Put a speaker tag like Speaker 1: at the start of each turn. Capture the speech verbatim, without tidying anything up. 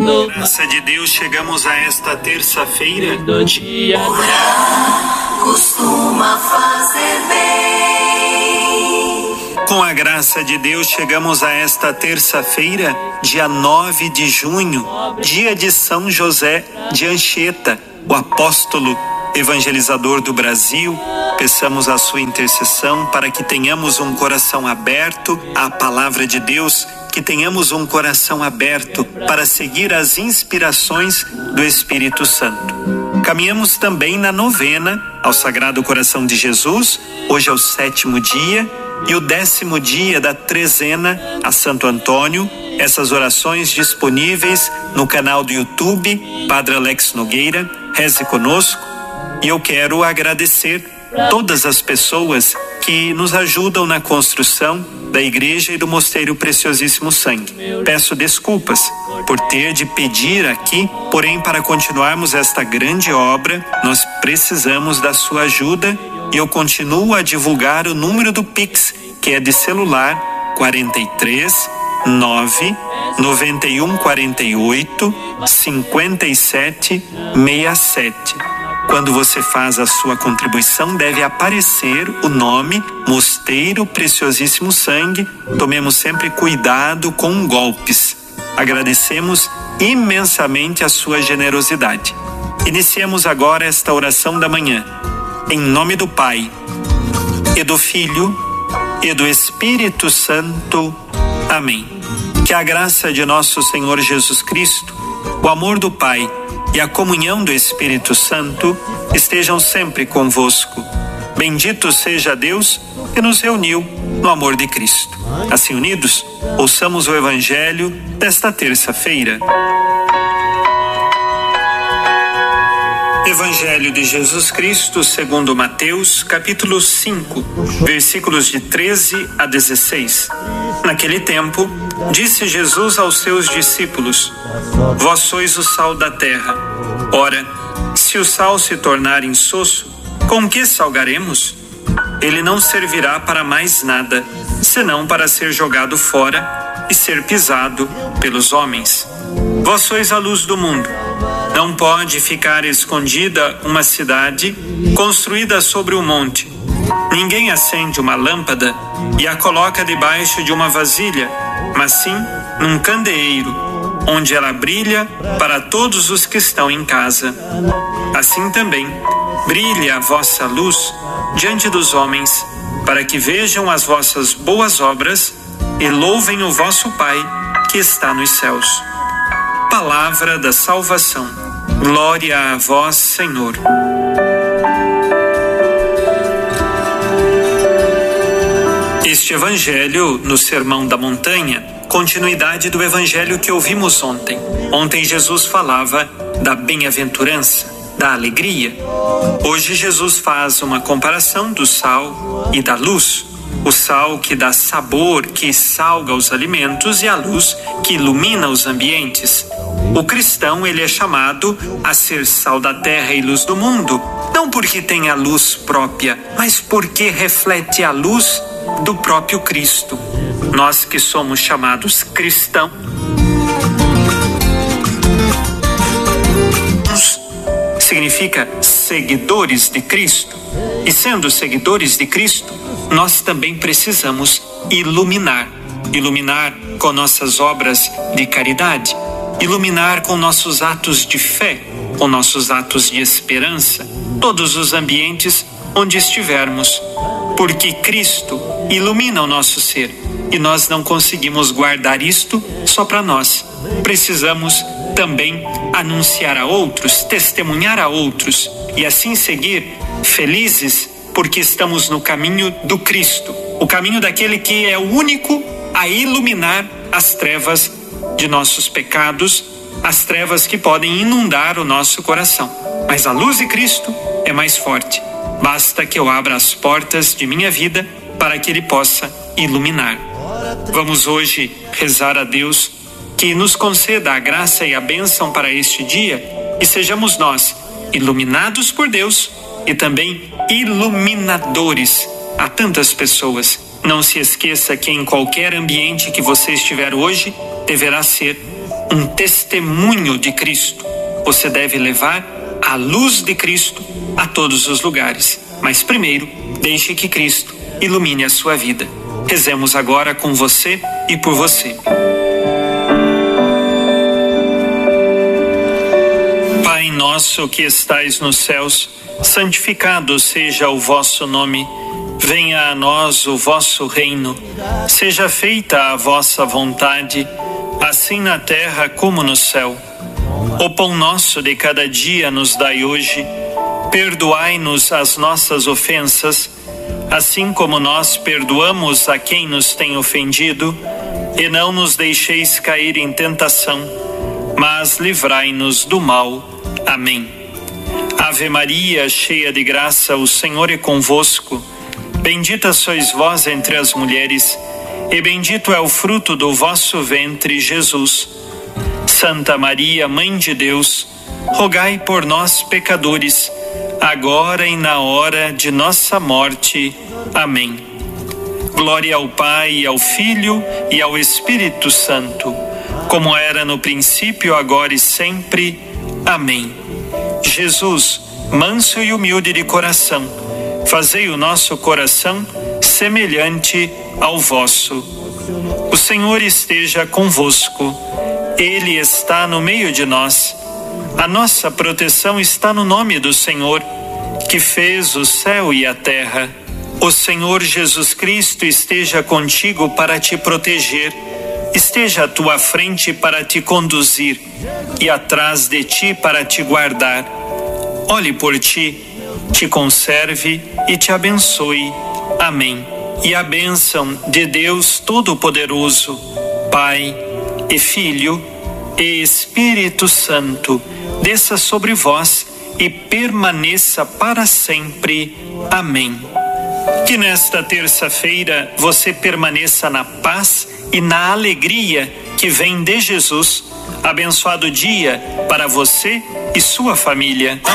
Speaker 1: Com a graça de Deus, chegamos a esta terça-feira.
Speaker 2: Orar costuma fazer bem.
Speaker 1: Com a graça de Deus, chegamos a esta terça-feira, dia nove de junho, dia de São José de Anchieta, o apóstolo evangelizador do Brasil. Peçamos a sua intercessão para que tenhamos um coração aberto à palavra de Deus, que tenhamos um coração aberto para seguir as inspirações do Espírito Santo. Caminhamos também na novena ao Sagrado Coração de Jesus. Hoje é o sétimo dia e o décimo dia da trezena a Santo Antônio. Essas orações disponíveis no canal do YouTube Padre Alex Nogueira. Reze conosco. E eu quero agradecer todas as pessoas que nos ajudam na construção da igreja e do Mosteiro Preciosíssimo Sangue. Peço desculpas por ter de pedir aqui, porém, para continuarmos esta grande obra, nós precisamos da sua ajuda e eu continuo a divulgar o número do Pix, que é de celular quarenta e três, nove, noventa e um, quarenta e oito, cinquenta e sete, sessenta e sete. Quando você faz a sua contribuição, deve aparecer o nome Mosteiro Preciosíssimo Sangue. Tomemos sempre cuidado com golpes. Agradecemos imensamente a sua generosidade. Iniciemos agora esta oração da manhã. Em nome do Pai, e do Filho, e do Espírito Santo. Amém. Que a graça de nosso Senhor Jesus Cristo, o amor do Pai e a comunhão do Espírito Santo estejam sempre convosco. Bendito seja Deus que nos reuniu no amor de Cristo. Assim unidos, ouçamos o Evangelho desta terça-feira. Evangelho de Jesus Cristo segundo Mateus, capítulo cinco, versículos de treze a dezesseis. Naquele tempo, disse Jesus aos seus discípulos: Vós sois o sal da terra. Ora, se o sal se tornar insosso, com que salgaremos? Ele não servirá para mais nada, senão para ser jogado fora e ser pisado pelos homens. Vós sois a luz do mundo. Não pode ficar escondida uma cidade construída sobre um monte. Ninguém acende uma lâmpada e a coloca debaixo de uma vasilha, mas sim num candeeiro, onde ela brilha para todos os que estão em casa. Assim também, brilhe a vossa luz diante dos homens, para que vejam as vossas boas obras e louvem o vosso Pai que está nos céus. Palavra da salvação. Glória a vós, Senhor. Este Evangelho, no Sermão da Montanha, continuidade do Evangelho que ouvimos ontem. Ontem Jesus falava da bem-aventurança, da alegria. Hoje Jesus faz uma comparação do sal e da luz. O sal que dá sabor, que salga os alimentos, e a luz que ilumina os ambientes. O cristão, ele é chamado a ser sal da terra e luz do mundo, não porque tem a luz própria, mas porque reflete a luz do próprio Cristo. Nós que somos chamados cristãos, significa seguidores de Cristo. E sendo seguidores de Cristo, nós também precisamos iluminar. Iluminar com nossas obras de caridade. Iluminar com nossos atos de fé, com nossos atos de esperança, todos os ambientes onde estivermos. Porque Cristo ilumina o nosso ser e nós não conseguimos guardar isto só para nós. Precisamos também anunciar a outros, testemunhar a outros e assim seguir felizes porque estamos no caminho do Cristo, o caminho daquele que é o único a iluminar as trevas de nossos pecados, as trevas que podem inundar o nosso coração. Mas a luz de Cristo é mais forte. Basta que eu abra as portas de minha vida para que Ele possa iluminar. Vamos hoje rezar a Deus que nos conceda a graça e a bênção para este dia e sejamos nós iluminados por Deus e também iluminadores a tantas pessoas. Não se esqueça que em qualquer ambiente que você estiver hoje, deverá ser um testemunho de Cristo. Você deve levar a luz de Cristo a todos os lugares. Mas primeiro, deixe que Cristo ilumine a sua vida. Rezemos agora com você e por você. Pai nosso que estais nos céus, santificado seja o vosso nome. Venha a nós o vosso reino. Seja feita a vossa vontade, assim na terra como no céu. O pão nosso de cada dia nos dai hoje. Perdoai-nos as nossas ofensas, assim como nós perdoamos a quem nos tem ofendido. E não nos deixeis cair em tentação, mas livrai-nos do mal. Amém. Ave Maria, cheia de graça, o Senhor é convosco. Bendita sois vós entre as mulheres, e bendito é o fruto do vosso ventre, Jesus. Santa Maria, Mãe de Deus, rogai por nós, pecadores, agora e na hora de nossa morte. Amém. Glória ao Pai, ao Filho e ao Espírito Santo, como era no princípio, agora e sempre. Amém. Jesus, manso e humilde de coração, fazei o nosso coração semelhante ao vosso. O Senhor esteja convosco. Ele está no meio de nós. A nossa proteção está no nome do Senhor, que fez o céu e a terra. O Senhor Jesus Cristo esteja contigo para te proteger, esteja à tua frente para te conduzir e atrás de ti para te guardar. Olhe por ti, te conserve e te abençoe. Amém. E a bênção de Deus Todo-Poderoso, Pai e Filho e Espírito Santo, desça sobre vós e permaneça para sempre. Amém. Que nesta terça-feira você permaneça na paz e na alegria que vem de Jesus. Abençoado dia para você e sua família.